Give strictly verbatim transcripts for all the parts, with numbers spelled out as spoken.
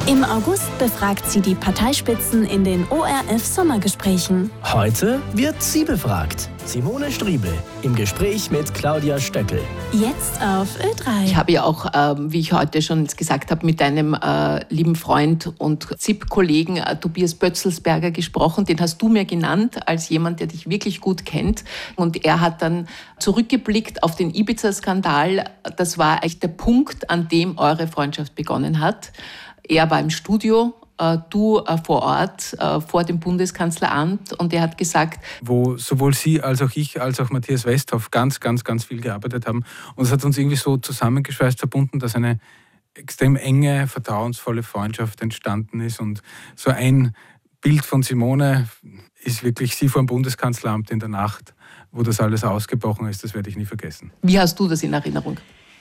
Im August befragt sie die Parteispitzen in den O R F-Sommergesprächen. Heute wird sie befragt. Simone Striebel im Gespräch mit Claudia Stöckel. Jetzt auf Ö drei. Ich habe ja auch, ähm, wie ich heute schon gesagt habe, mit deinem äh, lieben Freund und Z I P-Kollegen äh, Tobias Bötzelsberger gesprochen. Den hast du mir genannt als jemand, der dich wirklich gut kennt. Und er hat dann zurückgeblickt auf den Ibiza-Skandal. Das war eigentlich der Punkt, an dem eure Freundschaft begonnen hat. Er war im Studio, äh, du äh, vor Ort, äh, vor dem Bundeskanzleramt, und er hat gesagt, wo sowohl Sie als auch ich, als auch Matthias Westhoff ganz, ganz, ganz viel gearbeitet haben. Und es hat uns irgendwie so zusammengeschweißt, verbunden, dass eine extrem enge, vertrauensvolle Freundschaft entstanden ist. Und so ein Bild von Simone ist wirklich sie vor dem Bundeskanzleramt in der Nacht, wo das alles ausgebrochen ist. Das werde ich nie vergessen. Wie hast du das in Erinnerung?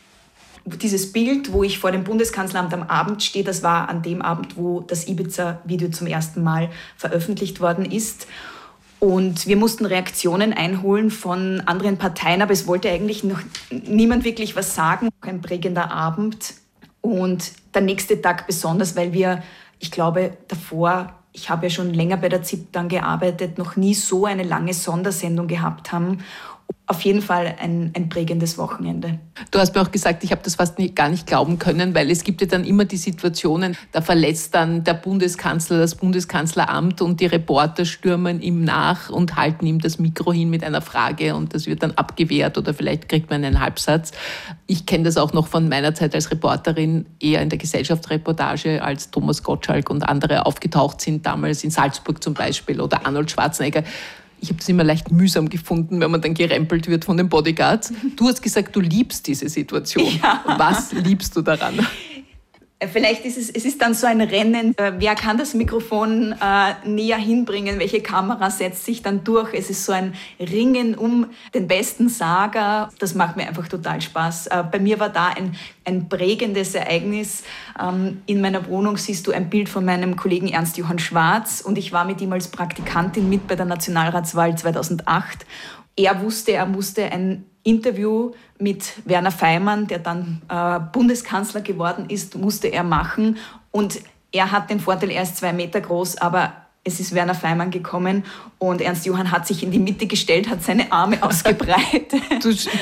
Dieses Bild, wo ich vor dem Bundeskanzleramt am Abend stehe, das war an dem Abend, wo das Ibiza-Video zum ersten Mal veröffentlicht worden ist. Und wir mussten Reaktionen einholen von anderen Parteien, aber es wollte eigentlich noch niemand wirklich was sagen. Ein prägender Abend. Und der nächste Tag besonders, weil wir, ich glaube, davor, ich habe ja schon länger bei der Z I P dann gearbeitet, noch nie so eine lange Sondersendung gehabt haben. Auf jeden Fall ein, ein prägendes Wochenende. Du hast mir auch gesagt, ich habe das fast nicht, gar nicht glauben können, weil es gibt ja dann immer die Situationen, da verletzt dann der Bundeskanzler das Bundeskanzleramt und die Reporter stürmen ihm nach und halten ihm das Mikro hin mit einer Frage und das wird dann abgewehrt oder vielleicht kriegt man einen Halbsatz. Ich kenne das auch noch von meiner Zeit als Reporterin, eher in der Gesellschaftsreportage, als Thomas Gottschalk und andere aufgetaucht sind, damals in Salzburg zum Beispiel oder Arnold Schwarzenegger. Ich habe das immer leicht mühsam gefunden, wenn man dann gerempelt wird von den Bodyguards. Du hast gesagt, du liebst diese Situation. Ja. Was liebst du daran? Vielleicht ist es, es ist dann so ein Rennen, wer kann das Mikrofon äh, näher hinbringen, welche Kamera setzt sich dann durch. Es ist so ein Ringen um den besten Sager. Das macht mir einfach total Spaß. Äh, bei mir war da ein, ein prägendes Ereignis. Ähm, in meiner Wohnung siehst du ein Bild von meinem Kollegen Ernst-Johann Schwarz und ich war mit ihm als Praktikantin mit bei der Nationalratswahl zweitausendacht. Er wusste, er musste ein Interview mit Werner Faymann, der dann äh, Bundeskanzler geworden ist, musste er machen. Und er hat den Vorteil, er ist zwei Meter groß, aber es ist Werner Faymann gekommen und Ernst Johann hat sich in die Mitte gestellt, hat seine Arme ausgebreitet. Du